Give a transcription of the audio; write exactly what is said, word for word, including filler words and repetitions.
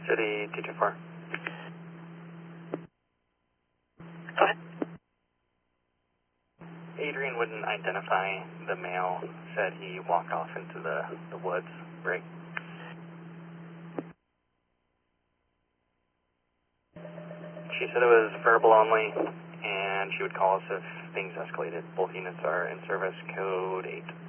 City two two four. Go ahead. Adrian wouldn't identify the male, said he walked off into the, the woods, right? She said it was verbal only, and she would call us if things escalated. Both units are in service, code eight.